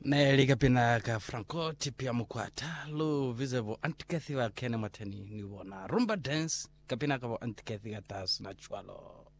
Neli kapina ka Franco tipia mukwata lu visible antikethi wa kene matani ni wona rumba dance kapina ka antikethi ga tas na chwalo.